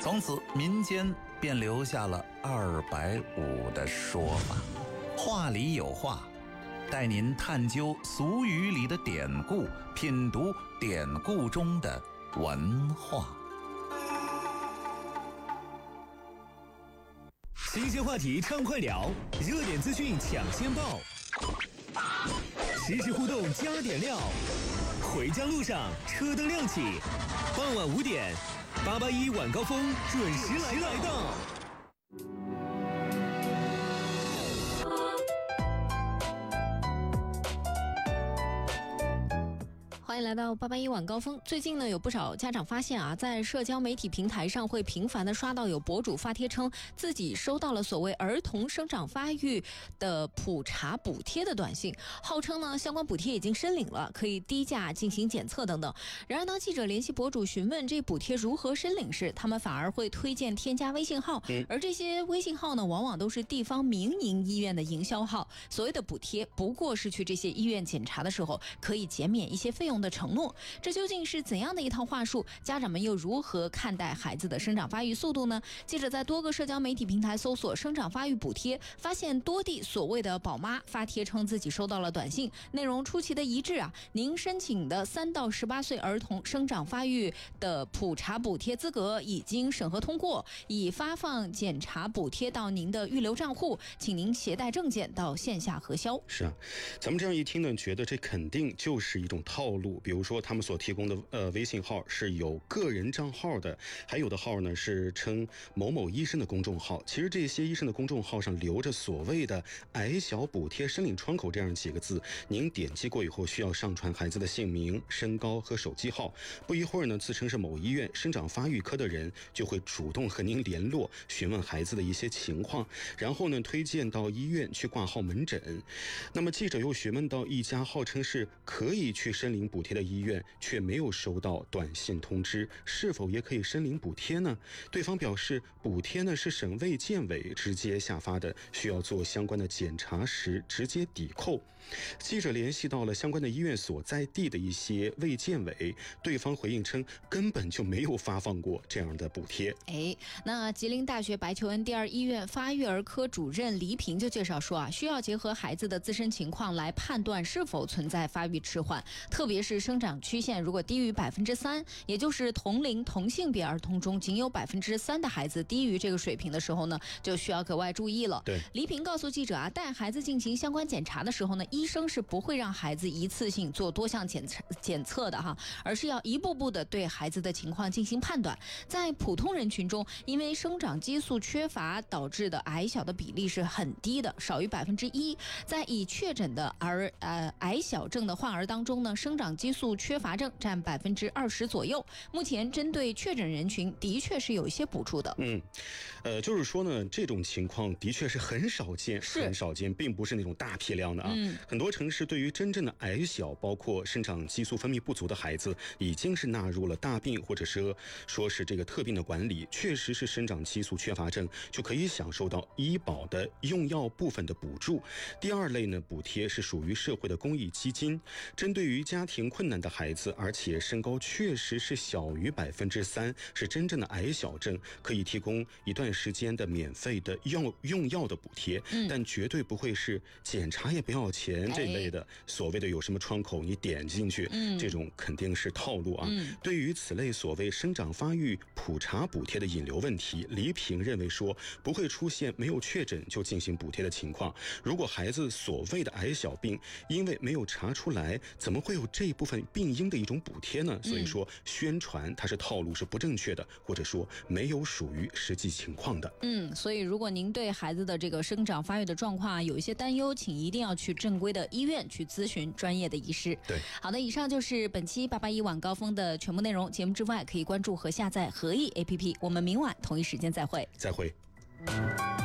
从此民间便留下了250的说法。话里有话，带您探究俗语里的典故，品读典故中的文化。 新鲜话题畅快聊，热点资讯抢先报，实时互动加点料。回家路上车灯亮起，傍晚5点，881晚高峰准时来到。 欢迎来到881晚高峰。最近呢，有不少家长发现啊，在社交媒体平台上会频繁的刷到有博主发帖称自己收到了所谓儿童生长发育的普查补贴的短信，号称呢相关补贴已经申领了，可以低价进行检测等等。然而当记者联系博主询问这补贴如何申领时，他们反而会推荐添加微信号，而这些微信号呢，往往都是地方民营医院的营销号。所谓的补贴不过是去这些医院检查的时候可以减免一些费用的承诺，这究竟是怎样的一套话术？家长们又如何看待孩子的生长发育速度呢？记者在多个社交媒体平台搜索生长发育补贴，发现多地所谓的宝妈发帖称自己收到了短信，内容出奇的一致啊！您申请的3到18岁儿童生长发育的普查补贴资格已经审核通过，已发放检查补贴到您的预留账户，请您携带证件到线下核销。 是啊，咱们这样一听呢，觉得这肯定就是一种套路。比如说他们所提供的微信号是有个人账号的，还有的号呢是称某某医生的公众号。其实这些医生的公众号上留着所谓的矮小补贴申领窗口这样几个字，您点击过以后需要上传孩子的姓名、身高和手机号。不一会儿呢，自称是某医院生长发育科的人就会主动和您联络，询问孩子的一些情况，然后呢推荐到医院去挂号门诊。那么记者又询问到一家号称是可以去申领补贴的医院，却没有收到短信通知，是否也可以申领补贴呢？对方表示，补贴呢是省卫健委直接下发的，需要做相关的检查时直接抵扣。记者联系到了相关的医院所在地的一些卫健委，对方回应称根本就没有发放过这样的补贴。 那吉林大学白求恩第2医院发育儿科主任黎平就介绍说啊，需要结合孩子的自身情况来判断是否存在发育迟缓，特别是生长曲线如果低于3%，也就是同龄同性别儿童中仅有3%的孩子低于这个水平的时候呢，就需要格外注意了。 对， 黎平告诉记者啊，带孩子进行相关检查的时候呢，医生是不会让孩子一次性做多项检测的哈，而是要一步步的对孩子的情况进行判断。在普通人群中，因为生长激素缺乏导致的矮小的比例是很低的，少于1%。在已确诊的矮小症的患儿当中呢，生长激素缺乏症占20%左右。目前针对确诊人群的确是有一些补助的。 就是说呢，这种情况的确是很少见，并不是那种大批量的啊。很多城市对于真正的矮小，包括生长激素分泌不足的孩子，已经是纳入了大病或者是说是这个特病的管理。确实是生长激素缺乏症，就可以享受到医保的用药部分的补助。第2类呢，补贴是属于社会的公益基金，针对于家庭困难的孩子，而且身高确实是小于3%，是真正的矮小症，可以提供一段时间的免费的用药的补贴，但绝对不会是检查也不要钱这类的所谓的有什么窗口你点进去，这种肯定是套路啊。对于此类所谓生长发育普查补贴的引流问题，黎平认为说不会出现没有确诊就进行补贴的情况。如果孩子所谓的矮小病因为没有查出来，怎么会有这一部分病因的一种补贴呢？所以说宣传它是套路，是不正确的，或者说没有属于实际情况的。 所以如果您对孩子的这个生长发育的状况有一些担忧，请一定要去正规的医院去咨询专业的医师。 对， 好的，以上就是本期881晚高峰的全部内容。节目之外可以关注和下载合意 APP， 我们明晚同一时间再会。